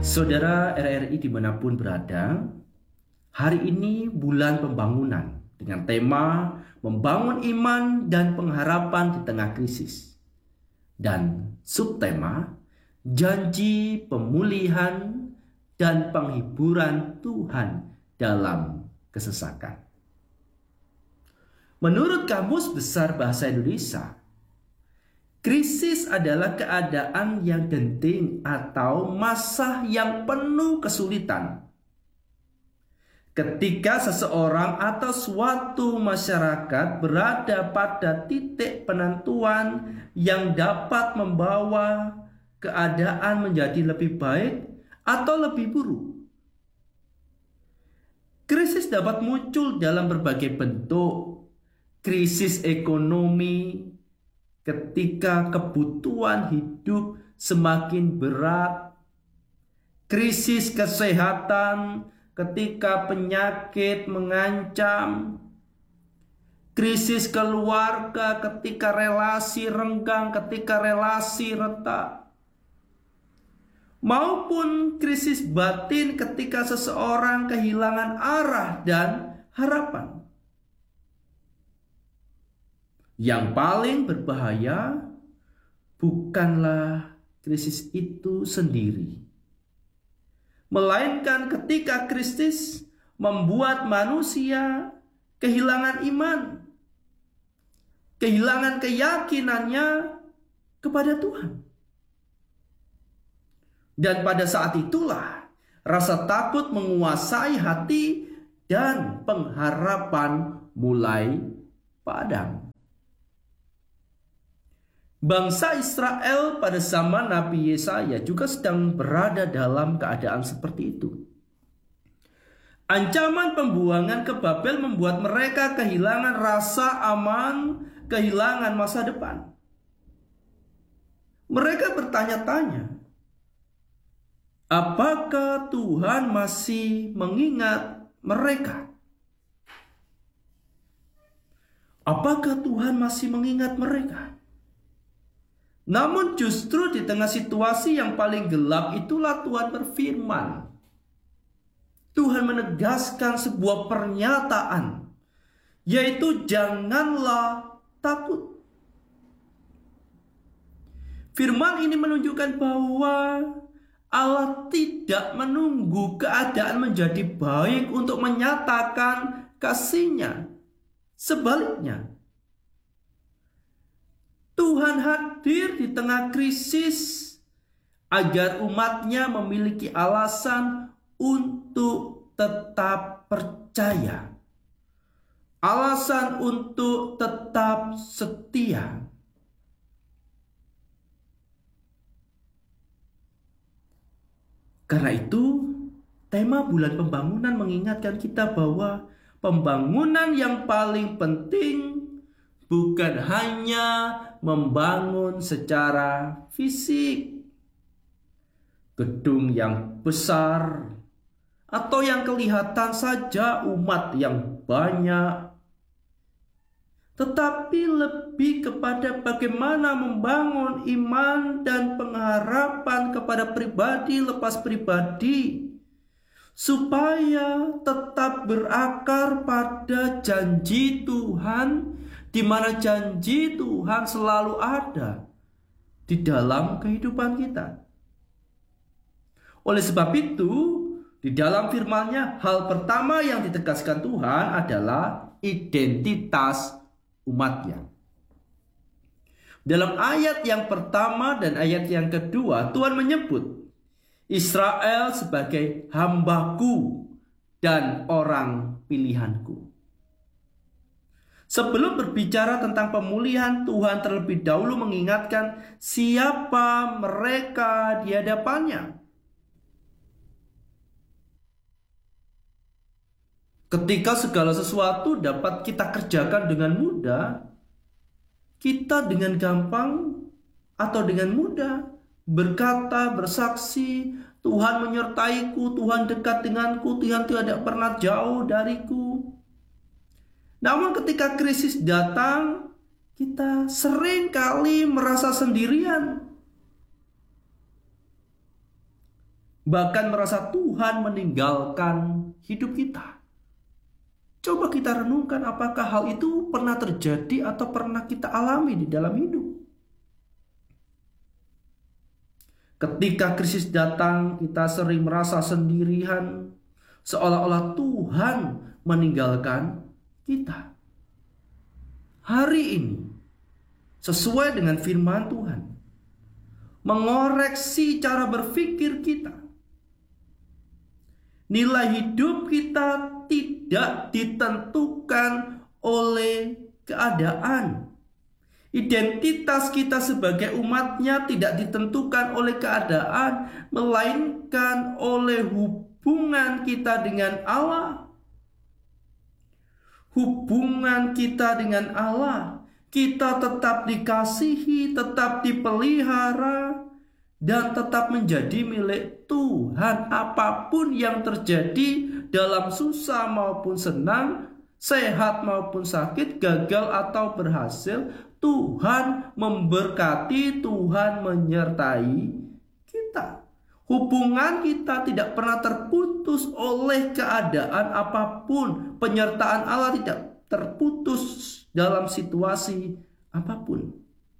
Saudara RRI dimanapun berada, hari ini bulan pembangunan dengan tema membangun iman dan pengharapan di tengah krisis. Dan subtema janji pemulihan dan penghiburan Tuhan dalam kesesakan. Menurut Kamus Besar Bahasa Indonesia, krisis adalah keadaan yang genting atau masa yang penuh kesulitan. Ketika seseorang atau suatu masyarakat berada pada titik penentuan yang dapat membawa keadaan menjadi lebih baik atau lebih buruk. Krisis dapat muncul dalam berbagai bentuk. Krisis ekonomi, ketika kebutuhan hidup semakin berat, krisis kesehatan ketika penyakit mengancam, krisis keluarga ketika relasi renggang, ketika relasi retak, maupun krisis batin ketika seseorang kehilangan arah dan harapan. Yang paling berbahaya bukanlah krisis itu sendiri, melainkan ketika krisis membuat manusia kehilangan iman, kehilangan keyakinannya kepada Tuhan. Dan pada saat itulah rasa takut menguasai hati dan pengharapan mulai padam. Bangsa Israel pada zaman Nabi Yesaya juga sedang berada dalam keadaan seperti itu. Ancaman pembuangan ke Babel membuat mereka kehilangan rasa aman, kehilangan masa depan. Mereka bertanya-tanya, apakah Tuhan masih mengingat mereka? Apakah Tuhan masih mengingat mereka? Namun justru di tengah situasi yang paling gelap itulah Tuhan berfirman. Tuhan menegaskan sebuah pernyataan, yaitu janganlah takut. Firman ini menunjukkan bahwa Allah tidak menunggu keadaan menjadi baik untuk menyatakan kasih-Nya. Sebaliknya, Tuhan hadir di tengah krisis agar umat-Nya memiliki alasan untuk tetap percaya, alasan untuk tetap setia. Karena itu, tema bulan pembangunan mengingatkan kita bahwa pembangunan yang paling penting bukan hanya membangun secara fisik, gedung yang besar, atau yang kelihatan saja umat yang banyak, tetapi lebih kepada bagaimana membangun iman dan pengharapan kepada pribadi lepas pribadi, supaya tetap berakar pada janji Tuhan, di mana janji Tuhan selalu ada di dalam kehidupan kita. Oleh sebab itu, di dalam firman-Nya, hal pertama yang ditegaskan Tuhan adalah identitas umat-Nya. Dalam ayat yang pertama dan ayat yang kedua, Tuhan menyebut Israel sebagai hamba-Ku dan orang pilihan-Ku. Sebelum berbicara tentang pemulihan, Tuhan terlebih dahulu mengingatkan siapa mereka di hadapan-Nya. Ketika segala sesuatu dapat kita kerjakan dengan mudah, kita dengan gampang atau dengan mudah berkata, bersaksi, Tuhan menyertaiku, Tuhan dekat denganku, Tuhan tidak pernah jauh dariku. Namun ketika krisis datang, kita sering kali merasa sendirian. bahkan merasa Tuhan meninggalkan hidup kita. Coba kita renungkan apakah hal itu pernah terjadi atau pernah kita alami di dalam hidup. Ketika krisis datang, kita sering merasa sendirian, seolah-olah Tuhan meninggalkan kita. Hari ini, sesuai dengan firman Tuhan, mengoreksi cara berpikir kita. Nilai hidup kita tidak ditentukan oleh keadaan. Identitas kita sebagai umatnya tidak ditentukan oleh keadaan, melainkan oleh hubungan kita dengan Allah. Hubungan kita dengan Allah, kita tetap dikasihi, tetap dipelihara, dan tetap menjadi milik Tuhan. Apapun yang terjadi dalam susah maupun senang, sehat maupun sakit, gagal atau berhasil, Tuhan memberkati, Tuhan menyertai kita. Hubungan kita tidak pernah terputus oleh keadaan apapun. Penyertaan Allah tidak terputus dalam situasi apapun.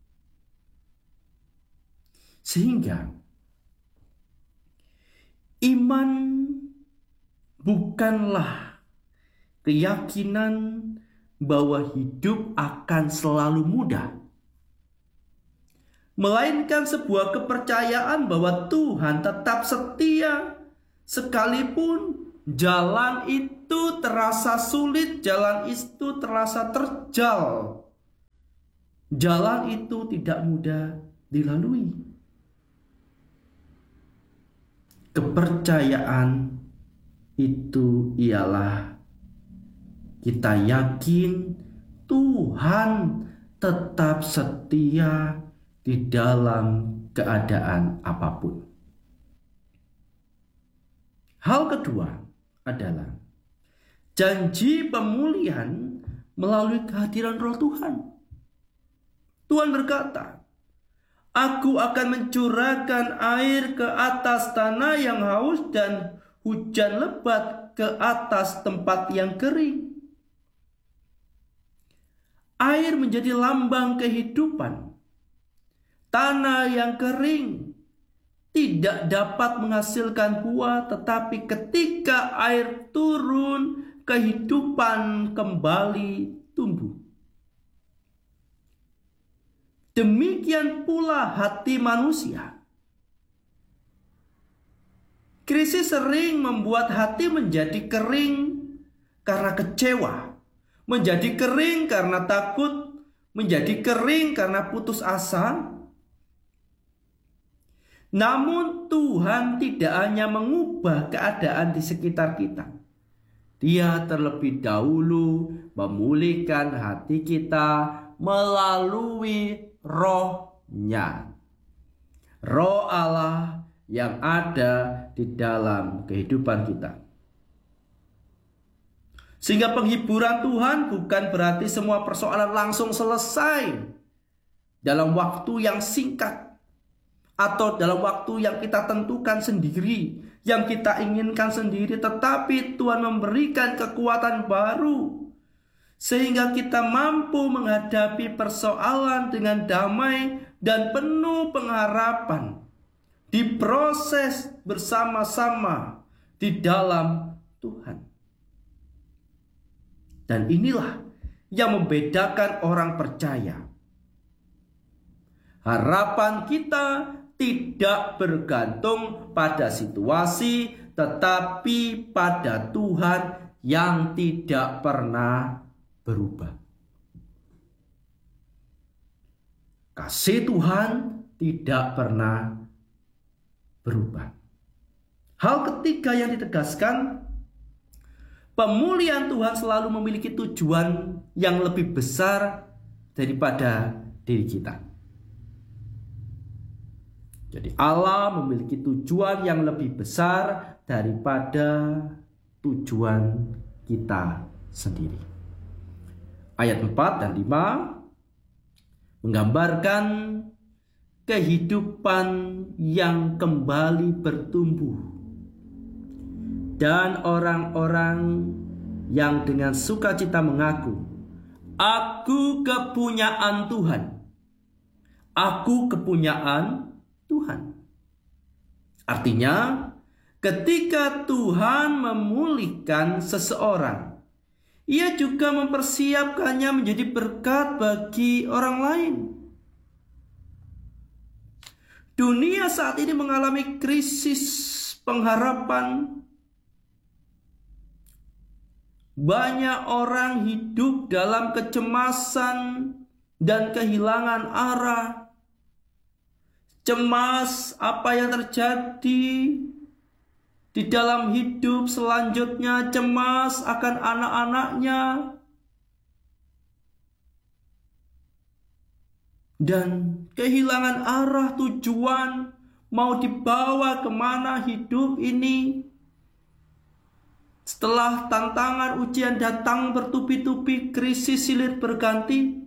Sehingga iman bukanlah keyakinan bahwa hidup akan selalu mudah, melainkan sebuah kepercayaan bahwa Tuhan tetap setia sekalipun jalan itu terasa sulit, jalan itu terasa terjal, jalan itu tidak mudah dilalui. Kepercayaan itu ialah kita yakin Tuhan tetap setia di dalam keadaan apapun. Hal kedua adalah janji pemulihan melalui kehadiran Roh Tuhan. Tuhan berkata, "Aku akan mencurahkan air ke atas tanah yang haus dan hujan lebat ke atas tempat yang kering." Air menjadi lambang kehidupan. Tanah yang kering tidak dapat menghasilkan buah, tetapi ketika air turun, kehidupan kembali tumbuh. Demikian pula hati manusia. Krisis sering membuat hati menjadi kering karena kecewa, menjadi kering karena takut, menjadi kering karena putus asa. Namun Tuhan tidak hanya mengubah keadaan di sekitar kita. Dia terlebih dahulu memulihkan hati kita melalui Roh-Nya. Roh Allah yang ada di dalam kehidupan kita. Sehingga penghiburan Tuhan bukan berarti semua persoalan langsung selesai dalam waktu yang singkat atau dalam waktu yang kita tentukan sendiri, yang kita inginkan sendiri, tetapi Tuhan memberikan kekuatan baru sehingga kita mampu menghadapi persoalan dengan damai dan penuh pengharapan, diproses bersama-sama di dalam Tuhan. Dan inilah yang membedakan orang percaya. Harapan kita tidak bergantung pada situasi, tetapi pada Tuhan yang tidak pernah berubah. Kasih Tuhan tidak pernah berubah. Hal ketiga yang ditegaskan, pemulihan Tuhan selalu memiliki tujuan yang lebih besar daripada diri kita. Jadi Allah memiliki tujuan yang lebih besar daripada tujuan kita sendiri. Ayat 4 dan 5 menggambarkan kehidupan yang kembali bertumbuh, dan orang-orang yang dengan sukacita mengaku, "Aku kepunyaan Tuhan. Aku kepunyaan Tuhan." Artinya, ketika Tuhan memulihkan seseorang, Ia juga mempersiapkannya menjadi berkat bagi orang lain. Dunia saat ini mengalami krisis pengharapan. Banyak orang hidup dalam kecemasan dan kehilangan arah. Cemas apa yang terjadi di dalam hidup selanjutnya, cemas akan anak-anaknya, dan kehilangan arah tujuan, mau dibawa kemana hidup ini. Setelah tantangan ujian datang bertubi-tubi, krisis silih berganti.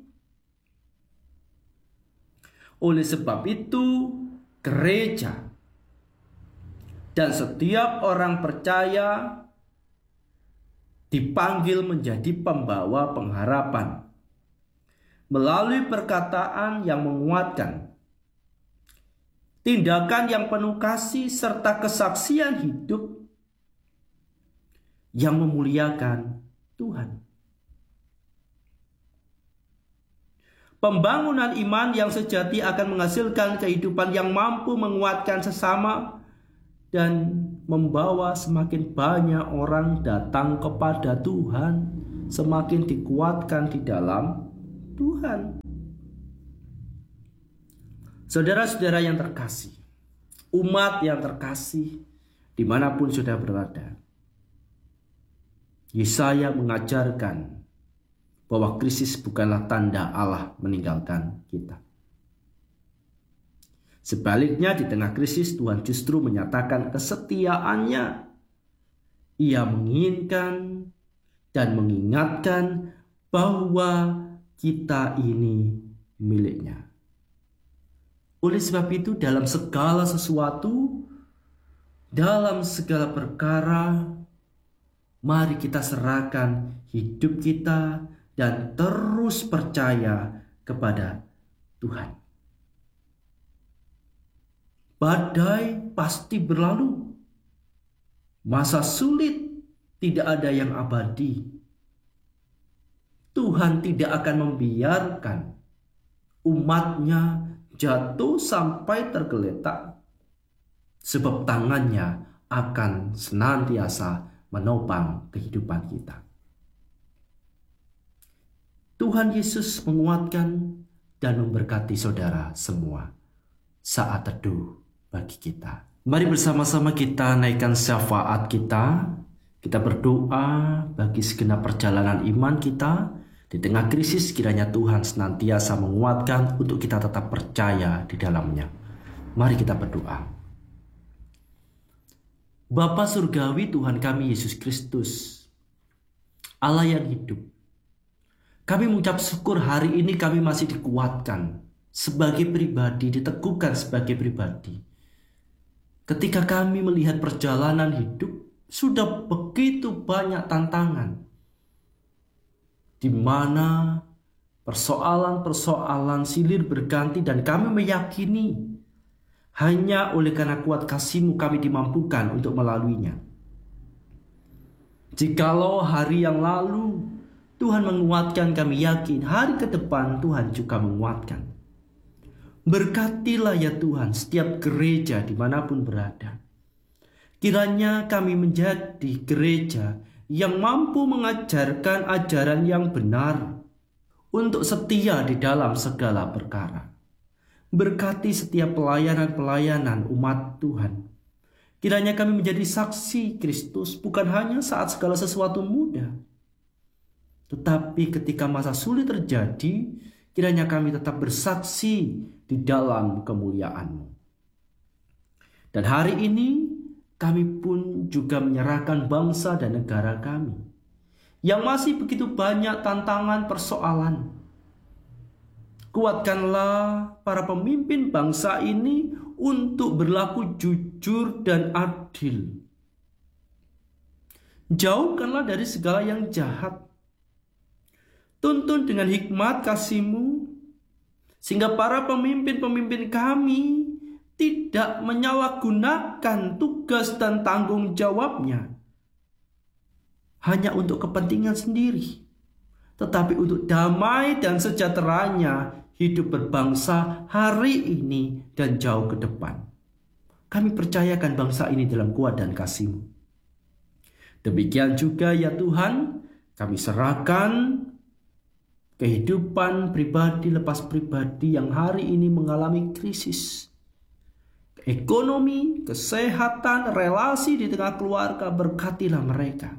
Oleh sebab itu, gereja dan setiap orang percaya dipanggil menjadi pembawa pengharapan melalui perkataan yang menguatkan, tindakan yang penuh kasih, serta kesaksian hidup yang memuliakan Tuhan. Pembangunan iman yang sejati akan menghasilkan kehidupan yang mampu menguatkan sesama dan membawa semakin banyak orang datang kepada Tuhan, semakin dikuatkan di dalam Tuhan. Saudara-saudara yang terkasih, umat yang terkasih, dimanapun sudah berada, Yesaya mengajarkan bahwa krisis bukanlah tanda Allah meninggalkan kita. Sebaliknya, di tengah krisis Tuhan justru menyatakan kesetiaannya. Ia menginginkan dan mengingatkan bahwa kita ini miliknya. Oleh sebab itu, dalam segala sesuatu, dalam segala perkara, mari kita serahkan hidup kita dan terus percaya kepada Tuhan. Badai pasti berlalu. Masa sulit tidak ada yang abadi. Tuhan tidak akan membiarkan umatnya jatuh sampai tergeletak, sebab tangannya akan senantiasa menopang kehidupan kita. Tuhan Yesus menguatkan dan memberkati saudara semua. Saat teduh bagi kita. Mari bersama-sama kita naikkan syafaat kita. Kita berdoa bagi segenap perjalanan iman kita. Di tengah krisis, kiranya Tuhan senantiasa menguatkan untuk kita tetap percaya di dalamnya. Mari kita berdoa. Bapa Surgawi, Tuhan kami Yesus Kristus, Allah yang hidup, kami mengucap syukur hari ini kami masih dikuatkan sebagai pribadi, diteguhkan sebagai pribadi. Ketika kami melihat perjalanan hidup, sudah begitu banyak tantangan, di mana persoalan-persoalan silir berganti, dan kami meyakini hanya oleh karena kuat kasih-Mu kami dimampukan untuk melaluinya. Jikalau hari yang lalu Tuhan menguatkan, kami yakin hari ke depan Tuhan juga menguatkan. Berkatilah ya Tuhan setiap gereja dimanapun berada. Kiranya kami menjadi gereja yang mampu mengajarkan ajaran yang benar, untuk setia di dalam segala perkara. Berkati setiap pelayanan-pelayanan umat Tuhan. Kiranya kami menjadi saksi Kristus bukan hanya saat segala sesuatu mudah, tetapi ketika masa sulit terjadi, kiranya kami tetap bersaksi di dalam kemuliaan-Mu. Dan hari ini kami pun juga menyerahkan bangsa dan negara kami yang masih begitu banyak tantangan persoalan. Kuatkanlah para pemimpin bangsa ini untuk berlaku jujur dan adil. Jauhkanlah dari segala yang jahat. Tuntun dengan hikmat kasih-Mu, sehingga para pemimpin-pemimpin kami tidak menyalahgunakan tugas dan tanggung jawabnya hanya untuk kepentingan sendiri, tetapi untuk damai dan sejahteranya hidup berbangsa hari ini dan jauh ke depan. Kami percayakan bangsa ini dalam kuat dan kasih-Mu. Demikian juga ya Tuhan, kami serahkan kehidupan pribadi lepas pribadi yang hari ini mengalami krisis. Ekonomi, kesehatan, relasi di tengah keluarga, berkatilah mereka.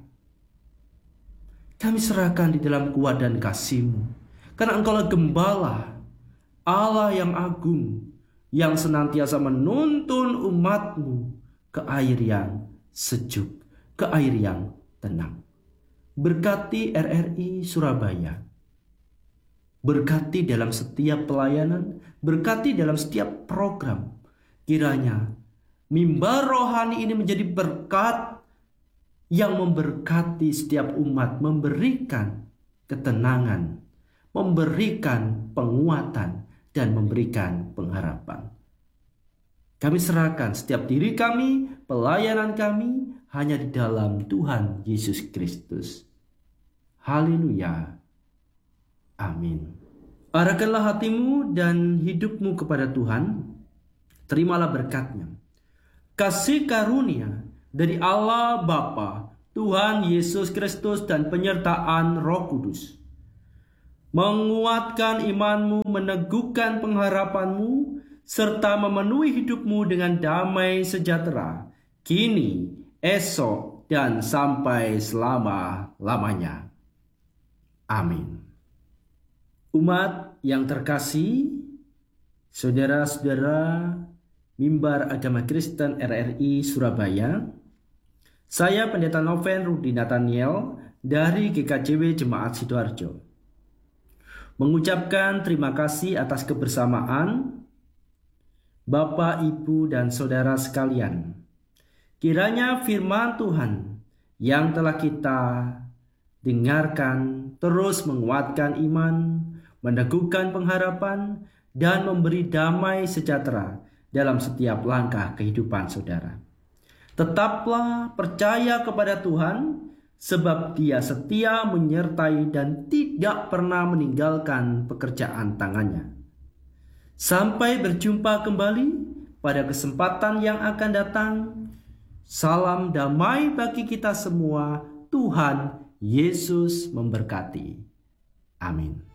Kami serahkan di dalam kuat dan kasih-Mu, karena Engkaulah Gembala, Allah yang agung, yang senantiasa menuntun umat-Mu ke air yang sejuk, ke air yang tenang. Berkati RRI Surabaya, berkati dalam setiap pelayanan, berkati dalam setiap program. Kiranya mimbar rohani ini menjadi berkat yang memberkati setiap umat, memberikan ketenangan, memberikan penguatan, dan memberikan pengharapan. Kami serahkan setiap diri kami, pelayanan kami hanya di dalam Tuhan Yesus Kristus. Haleluya. Amin. Arahkanlah hatimu dan hidupmu kepada Tuhan. Terimalah berkat-Nya. Kasih karunia dari Allah Bapa, Tuhan Yesus Kristus, dan penyertaan Roh Kudus menguatkan imanmu, meneguhkan pengharapanmu, serta memenuhi hidupmu dengan damai sejahtera, kini, esok, dan sampai selama-lamanya. Amin. Umat yang terkasih, saudara-saudara Mimbar Agama Kristen RRI Surabaya, saya Pendeta Noven Rudi Nathaniel dari GKJW Jemaat Sidoarjo mengucapkan terima kasih atas kebersamaan Bapak, Ibu, dan Saudara sekalian. Kiranya firman Tuhan yang telah kita dengarkan terus menguatkan iman, meneguhkan pengharapan, dan memberi damai sejahtera dalam setiap langkah kehidupan saudara. Tetaplah percaya kepada Tuhan, sebab Dia setia menyertai dan tidak pernah meninggalkan pekerjaan tangannya. Sampai berjumpa kembali pada kesempatan yang akan datang. Salam damai bagi kita semua. Tuhan Yesus memberkati. Amin.